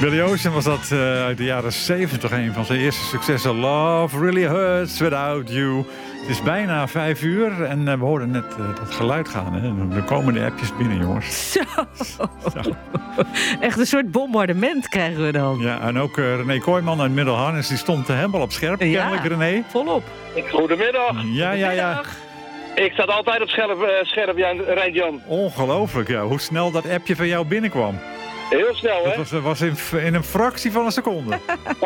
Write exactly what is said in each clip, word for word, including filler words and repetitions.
Billy Ocean was dat uh, uit de jaren zeventig. Een van zijn eerste successen. Love really hurts without you. Het is bijna vijf uur en uh, we hoorden net uh, dat geluid gaan. Hè? Er komen de appjes binnen, jongens. Zo. Zo. Echt een soort bombardement krijgen we dan. Ja, en ook uh, René Kooijman uit Middelharnis. Die stond helemaal op scherp, ja, kennelijk, René. Volop. Goedemiddag. Ja, ja, ja. Ik sta altijd op scherp, uh, scherp Jan, Rijn-Jan. Ongelooflijk, ja. Hoe snel dat appje van jou binnenkwam. Heel snel, hè? Dat was, was in, in een fractie van een seconde.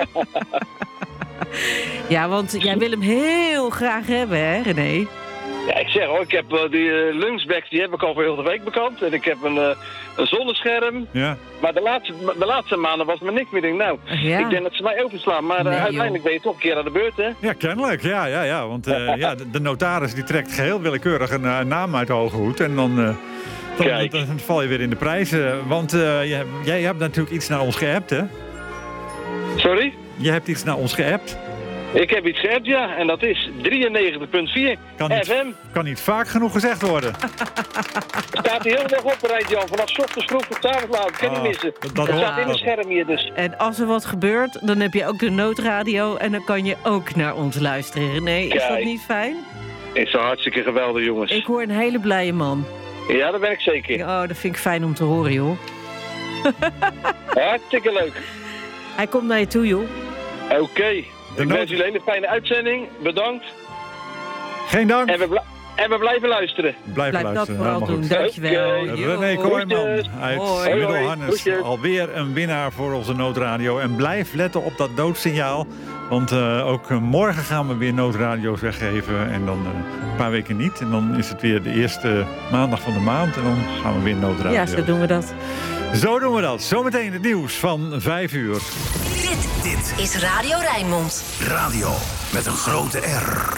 Ja, want jij wil hem heel graag hebben, hè, René? Ja, ik zeg hoor, ik heb uh, die uh, lunchbags, die heb ik al voor heel de week bekend. En ik heb een, uh, een zonnescherm. Ja. Maar de laatste, de laatste maanden was me niks meer. Ik denk, nou, Ja. ik denk dat ze mij overslaan. Maar uh, Nee, uiteindelijk joh. ben je toch een keer aan de beurt, hè? Ja, kennelijk. Ja, ja, ja. Want uh, ja, de, de notaris die trekt geheel willekeurig een uh, naam uit de hoge hoed. En dan, uh, dan, Kijk. dan, dan val je weer in de prijzen. Want uh, jij, jij hebt natuurlijk iets naar ons geappt, hè? Sorry? Je hebt iets naar ons geappt. Ik heb iets geappt, ja. En dat is drieënnegentig komma vier Kan niet, F M. kan niet vaak genoeg gezegd worden. Staat hier heel erg op, Rijn-Jan. Vanaf 's ochtends vroeg tot 's avonds laat. Kan niet Ah, missen. dat- Dat, dat staat hoort- in mijn scherm hier dus. En als er wat gebeurt, dan heb je ook de noodradio... en dan kan je ook naar ons luisteren, René. Is dat Kijk. niet fijn? Is zo hartstikke geweldig, jongens. Ik hoor een hele blije man. Ja, dat ben ik zeker. Oh, dat vind ik fijn om te horen, joh. Hartstikke leuk. Hij komt naar je toe, joh. Oké. Okay. Ik nood- wens jullie een hele fijne uitzending. Bedankt. Geen dank. En we, bl- en we blijven luisteren. Blijf Blijf dat luisteren. vooral Helemaal doen, goed. dankjewel. Oké. Jo. René Kooijman Groetjes. uit Hoi. Middelharnis. Groetjes. Alweer een winnaar voor onze noodradio. En blijf letten op dat doodsignaal. Want uh, ook uh, morgen gaan we weer noodradio's weggeven. En dan uh, een paar weken niet. En dan is het weer de eerste maandag van de maand. En dan gaan we weer noodradio. Ja, zo doen we dat. Zo doen we dat. Zometeen het nieuws van vijf uur. Dit, dit is Radio Rijnmond. Radio met een grote R.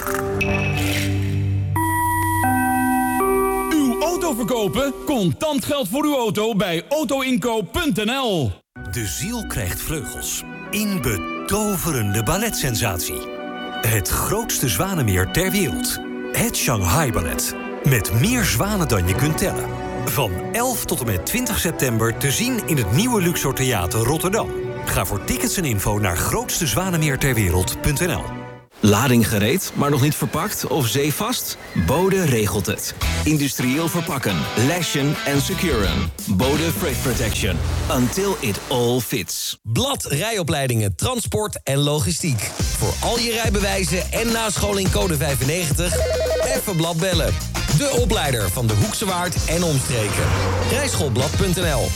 Uw auto verkopen? Contant geld voor uw auto bij autoinkoop punt n l. De ziel krijgt vleugels. In betoverende balletsensatie. Het grootste zwanenmeer ter wereld. Het Shanghai Ballet. Met meer zwanen dan je kunt tellen. Van elf tot en met twintig september te zien in het nieuwe Luxor Theater Rotterdam. Ga voor tickets en info naar grootste zwanenmeer ter wereld punt n l. Lading gereed, maar nog niet verpakt of zeevast? Bode regelt het. Industrieel verpakken, lashen en securen. Bode Freight Protection. Until it all fits. Blad rijopleidingen, transport en logistiek. Voor al je rijbewijzen en nascholing code vijfennegentig. Even Blad bellen. De opleider van de Hoekse Waard en omstreken. rijschoolblad punt n l.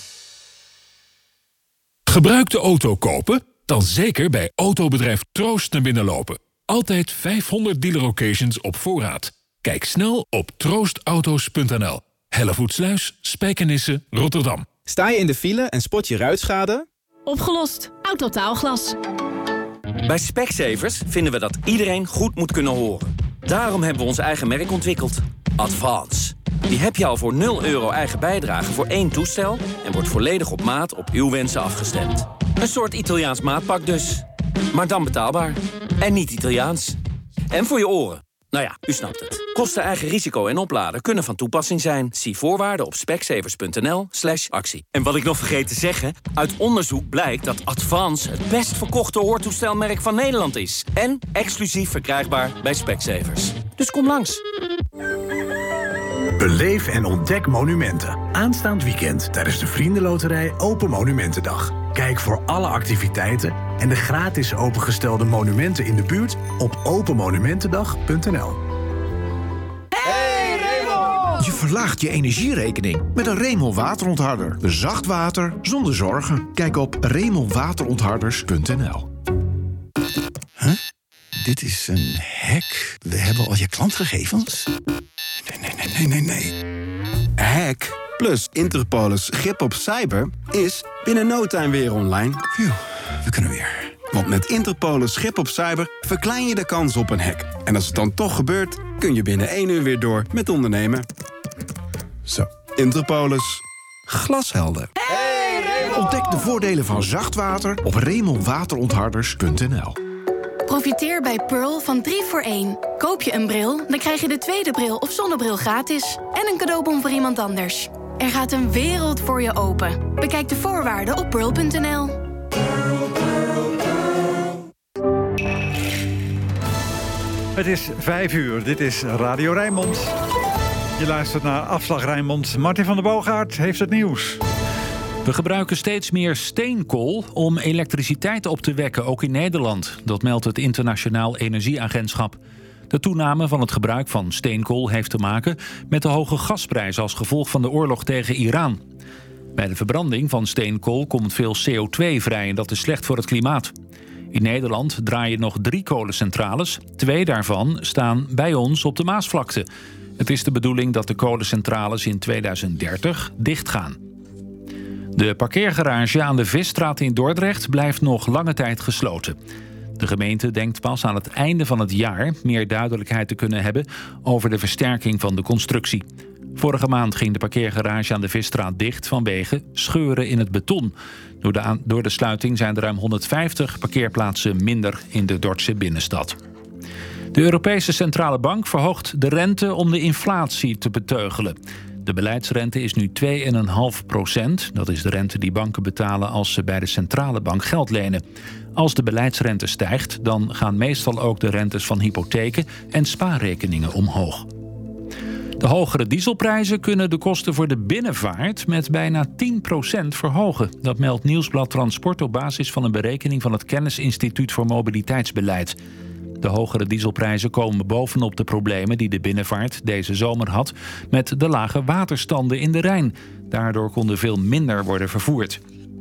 Gebruikte auto kopen? Dan zeker bij autobedrijf Troost naar binnen lopen. Altijd vijfhonderd dealer occasions op voorraad. Kijk snel op troostauto's punt n l. Hellevoetsluis, Spijkenisse, Rotterdam. Sta je in de file en spot je ruitschade? Opgelost. Autotaalglas. Bij Specsavers vinden we dat iedereen goed moet kunnen horen. Daarom hebben we ons eigen merk ontwikkeld. Advance. Die heb je al voor nul euro eigen bijdrage voor één toestel... en wordt volledig op maat op uw wensen afgestemd. Een soort Italiaans maatpak dus. Maar dan betaalbaar. En niet Italiaans. En voor je oren. Nou ja, u snapt het. Kosten, eigen risico en opladen kunnen van toepassing zijn. Zie voorwaarden op specsavers punt n l slash actie. En wat ik nog vergeet te zeggen... uit onderzoek blijkt dat Advance het best verkochte hoortoestelmerk van Nederland is. En exclusief verkrijgbaar bij Specsavers. Dus kom langs. Beleef en ontdek monumenten. Aanstaand weekend tijdens de Vriendenloterij Open Monumentendag. Kijk voor alle activiteiten en de gratis opengestelde monumenten in de buurt op open monumentendag punt n l. Hey Raymond! Je verlaagt je energierekening met een Remel waterontharder. Zacht water zonder zorgen. Kijk op remel waterontharders punt n l. Huh? Dit is een hack. We hebben al je klantgegevens. Nee, nee, nee, nee, nee, nee. Hack plus Interpolis grip op cyber is binnen no time weer online. Phew, we kunnen weer. Want met Interpolis grip op cyber verklein je de kans op een hack. En als het dan toch gebeurt, kun je binnen één uur weer door met ondernemen. Zo, Interpolis. Glashelder. Hey, ontdek de voordelen van zacht water op remel waterontharders punt n l. Profiteer bij Pearl van drie voor één. Koop je een bril, dan krijg je de tweede bril of zonnebril gratis. En een cadeaubon voor iemand anders. Er gaat een wereld voor je open. Bekijk de voorwaarden op pearl punt n l. Het is vijf uur. Dit is Radio Rijnmond. Je luistert naar Afslag Rijnmond. Martin van der Boogaard heeft het nieuws. We gebruiken steeds meer steenkool om elektriciteit op te wekken, ook in Nederland. Dat meldt het Internationaal Energieagentschap. De toename van het gebruik van steenkool heeft te maken met de hoge gasprijs als gevolg van de oorlog tegen Iran. Bij de verbranding van steenkool komt veel C O twee vrij en dat is slecht voor het klimaat. In Nederland draaien nog drie kolencentrales. Twee daarvan staan bij ons op de Maasvlakte. Het is de bedoeling dat de kolencentrales in tweeduizend dertig dichtgaan. De parkeergarage aan de Visstraat in Dordrecht blijft nog lange tijd gesloten. De gemeente denkt pas aan het einde van het jaar meer duidelijkheid te kunnen hebben over de versterking van de constructie. Vorige maand ging de parkeergarage aan de Visstraat dicht vanwege scheuren in het beton. Door de, aan, door de sluiting zijn er ruim honderdvijftig parkeerplaatsen minder in de Dordtse binnenstad. De Europese Centrale Bank verhoogt de rente om de inflatie te beteugelen. De beleidsrente is nu twee komma vijf procent. Dat is de rente die banken betalen als ze bij de centrale bank geld lenen. Als de beleidsrente stijgt, dan gaan meestal ook de rentes van hypotheken en spaarrekeningen omhoog. De hogere dieselprijzen kunnen de kosten voor de binnenvaart met bijna tien procent verhogen. Dat meldt Nieuwsblad Transport op basis van een berekening van het Kennisinstituut voor Mobiliteitsbeleid. De hogere dieselprijzen komen bovenop de problemen die de binnenvaart deze zomer had met de lage waterstanden in de Rijn. Daardoor kon er veel minder worden vervoerd.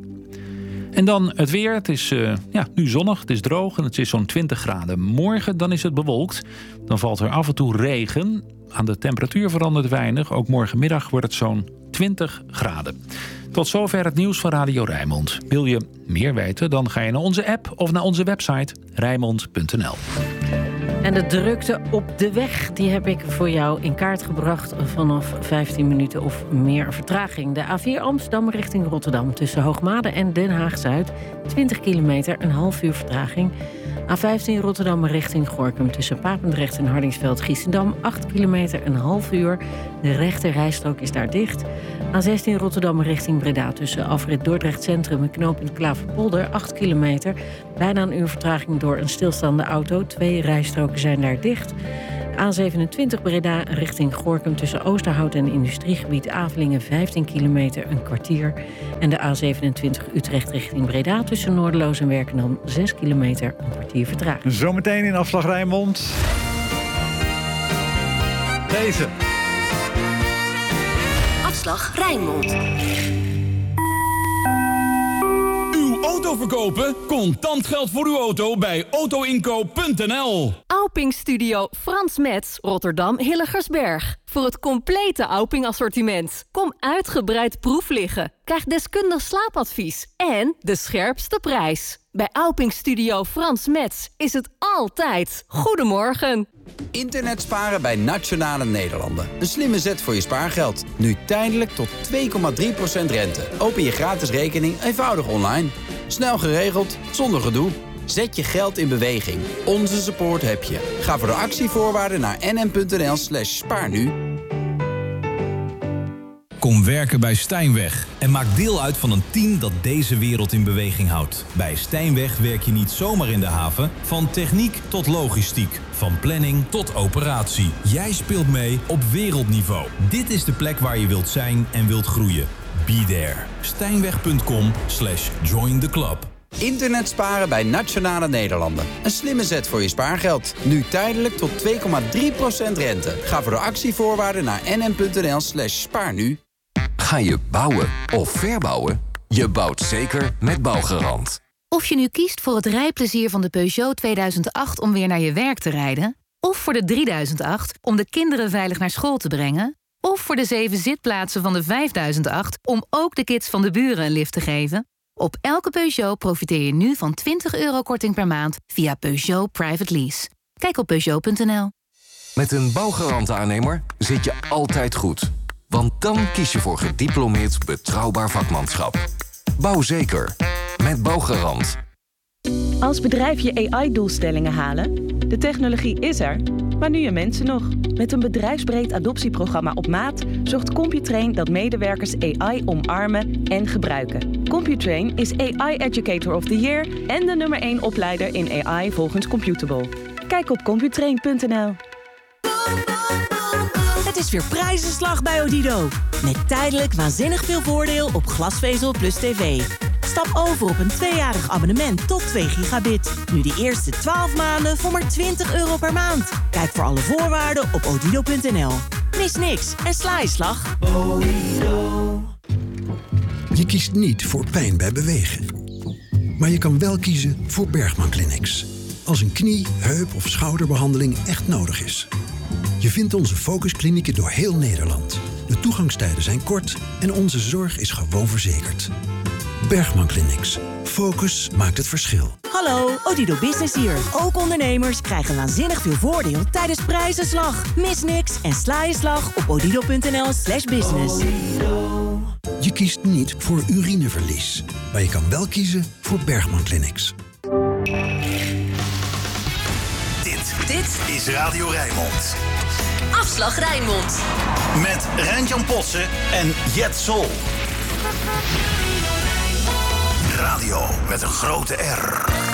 En dan het weer. Het is uh, ja, nu zonnig, het is droog en het is zo'n twintig graden. Morgen dan is het bewolkt. Dan valt er af en toe regen. Aan de temperatuur verandert weinig. Ook morgenmiddag wordt het zo'n twintig graden. Tot zover het nieuws van Radio Rijnmond. Wil je meer weten? Dan ga je naar onze app of naar onze website rijnmond punt n l. En de drukte op de weg, die heb ik voor jou in kaart gebracht vanaf vijftien minuten of meer vertraging. De A vier Amsterdam richting Rotterdam tussen Hoogmade en Den Haag-Zuid. twintig kilometer, een half uur vertraging. A vijftien Rotterdam richting Gorinchem tussen Papendrecht en Hardingsveld-Giessendam. acht kilometer, een half uur. De rechte rijstrook is daar dicht. A zestien Rotterdam richting Breda tussen afrit Dordrecht Centrum en knooppunt Klaverpolder. acht kilometer. Bijna een uur vertraging door een stilstaande auto. Twee rijstroken zijn daar dicht. A zevenentwintig Breda richting Gorinchem tussen Oosterhout en industriegebied Avelingen vijftien kilometer, een kwartier. En de A zevenentwintig Utrecht richting Breda tussen Noorderloos en Werkendam zes kilometer, een kwartier vertraging. Zometeen in Afslag Rijnmond. Deze. Afslag Rijnmond. Auto verkopen? Contant geld voor uw auto bij auto inkoop punt n l. Auping Studio Frans Metz, Rotterdam Hilligersberg. Voor het complete Auping assortiment. Kom uitgebreid proef liggen. Krijg deskundig slaapadvies. En de scherpste prijs. Bij Auping Studio Frans Metz is het altijd Goedemorgen. Internet sparen bij Nationale Nederlanden. Een slimme zet voor je spaargeld. Nu tijdelijk tot twee komma drie procent rente. Open je gratis rekening eenvoudig online. Snel geregeld, zonder gedoe. Zet je geld in beweging. Onze support heb je. Ga voor de actievoorwaarden naar n m punt n l slash spaar nu. Kom werken bij Stijnweg en maak deel uit van een team dat deze wereld in beweging houdt. Bij Stijnweg werk je niet zomaar in de haven, van techniek tot logistiek, van planning tot operatie. Jij speelt mee op wereldniveau. Dit is de plek waar je wilt zijn en wilt groeien. Be there. Stijnweg punt com slash join the club. Internet sparen bij Nationale Nederlanden. Een slimme zet voor je spaargeld. Nu tijdelijk tot twee komma drie procent rente. Ga voor de actievoorwaarden naar n m punt n l slash spaar nu. Ga je bouwen of verbouwen? Je bouwt zeker met Bouwgarant. Of je nu kiest voor het rijplezier van de Peugeot tweeduizend acht om weer naar je werk te rijden, of voor de drieduizend acht om de kinderen veilig naar school te brengen, of voor de zeven zitplaatsen van de vijfduizend acht om ook de kids van de buren een lift te geven. Op elke Peugeot profiteer je nu van twintig euro korting per maand via Peugeot Private Lease. Kijk op Peugeot punt n l. Met een Bouwgarant-aannemer zit je altijd goed. Want dan kies je voor gediplomeerd betrouwbaar vakmanschap. Bouw zeker. Met Bouwgarant. Als bedrijf je A I-doelstellingen halen, de technologie is er, maar nu je mensen nog. Met een bedrijfsbreed adoptieprogramma op maat zorgt Computrain dat medewerkers A I omarmen en gebruiken. Computrain is A I Educator of the Year en de nummer één opleider in A I volgens Computable. Kijk op computrain punt n l. Het is weer prijzenslag bij Odido. Met tijdelijk waanzinnig veel voordeel op glasvezel plus tv. Stap over op een tweejarig abonnement tot twee gigabit. Nu de eerste twaalf maanden voor maar twintig euro per maand. Kijk voor alle voorwaarden op odido punt n l. Mis niks en sla je slag. Je kiest niet voor pijn bij bewegen. Maar je kan wel kiezen voor Bergman Clinics. Als een knie, heup of schouderbehandeling echt nodig is. Je vindt onze focusklinieken door heel Nederland. De toegangstijden zijn kort en onze zorg is gewoon verzekerd. Bergman Clinics. Focus maakt het verschil. Hallo, Odido Business hier. Ook ondernemers krijgen waanzinnig veel voordeel tijdens prijzenslag. Mis niks en sla je slag op odido punt n l slash business. Je kiest niet voor urineverlies. Maar je kan wel kiezen voor Bergman Clinics. Dit, dit is Radio Rijnmond. Afslag Rijnmond. Met Rijn-Jan Possen en Jet Sol. Radio met een grote R.